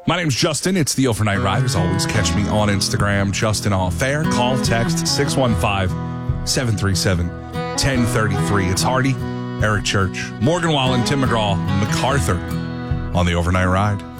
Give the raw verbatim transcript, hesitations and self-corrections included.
My name's Justin. It's the Overnight Ride. As always, catch me on Instagram, Justin Off Air. Call, text six one five, seven three seven, one zero three three. It's Hardy, Eric Church, Morgan Wallen, Tim McGraw, MacArthur on the Overnight Ride.